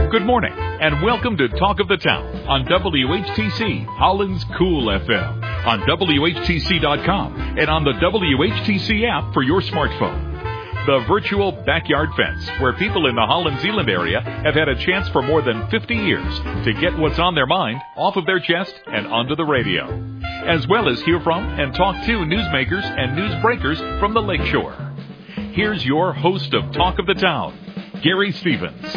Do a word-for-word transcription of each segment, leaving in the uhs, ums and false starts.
Good morning, and welcome to Talk of the Town on W H T C, Holland's Cool F M, on W H T C dot com, and on the W H T C app for your smartphone. The virtual backyard fence, where people in the Holland Zeeland area have had a chance for more than fifty years to get what's on their mind off of their chest and onto the radio, as well as hear from and talk to newsmakers and newsbreakers from the lakeshore. Here's your host of Talk of the Town, Gary Stevens.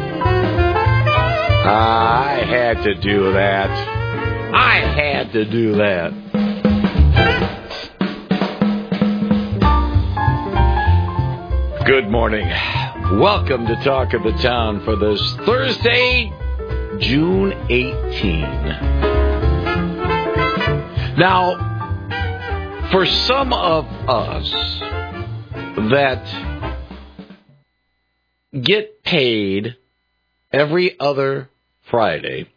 I had to do that. I had to do that. Good morning. Welcome to Talk of the Town for this Thursday, June eighteenth. Now, for some of us that get paid every other Friday,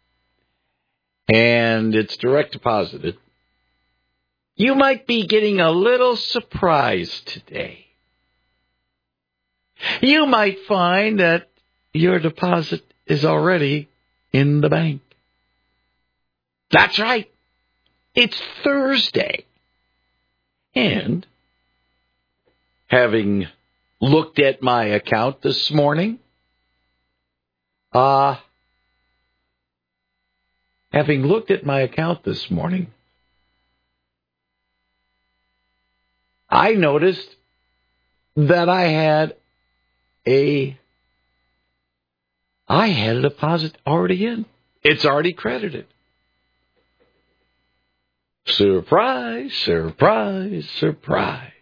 and it's direct deposited, you might be getting a little surprised today. You might find that your deposit is already in the bank. That's right. It's Thursday. And having looked at my account this morning, uh, having looked at my account this morning, I noticed that I had a, I had a deposit already in. It's already credited. Surprise, surprise, surprise.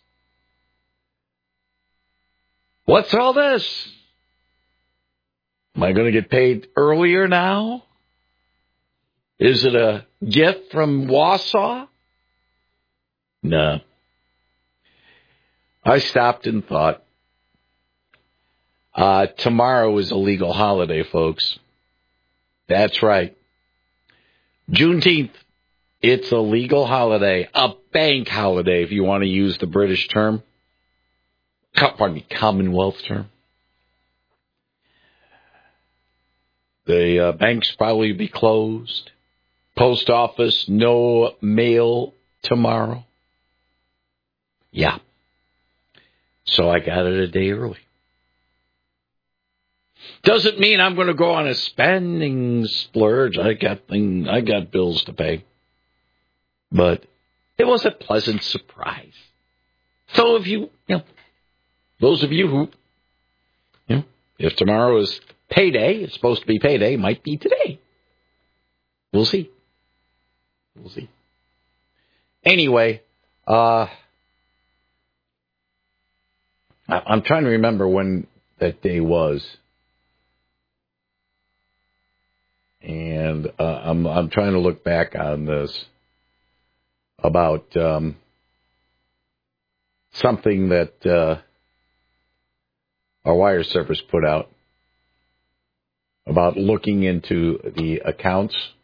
What's all this? Am I going to get paid earlier now? Is it a gift from Wausau? No. I stopped and thought, uh, tomorrow is a legal holiday, folks. That's right. Juneteenth. It's a legal holiday, a bank holiday, if you want to use the British term. Pardon me, Commonwealth term. The uh, banks probably be closed. Post office, no mail tomorrow. Yeah. So I got it a day early. Doesn't mean I'm going to go on a spending splurge. I got thing, I got bills to pay. But it was a pleasant surprise. So if you, you know, those of you who, you know, if tomorrow is payday, it's supposed to be payday, might be today. We'll see. We'll see. Anyway, uh, I'm trying to remember when that day was. And uh, I'm I'm trying to look back on this about um, something that uh, our wire service put out about looking into the accounts